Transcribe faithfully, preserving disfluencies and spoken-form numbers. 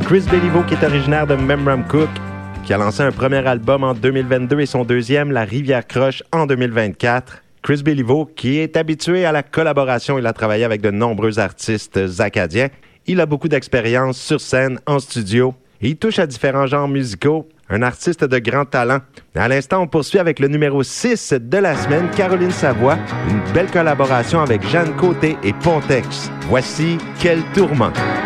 Chris Béliveau, qui est originaire de Memramcook, qui a lancé un premier album en deux mille vingt-deux et son deuxième, La Rivière Croche, en deux mille vingt-quatre. Chris Béliveau, qui est habitué à la collaboration, il a travaillé avec de nombreux artistes acadiens. Il a beaucoup d'expérience sur scène, en studio, et il touche à différents genres musicaux. Un artiste de grand talent. À l'instant, on poursuit avec le numéro six de la semaine, Caroline Savoie, une belle collaboration avec Jeanne Côté et Pontex. Voici Quel tourment.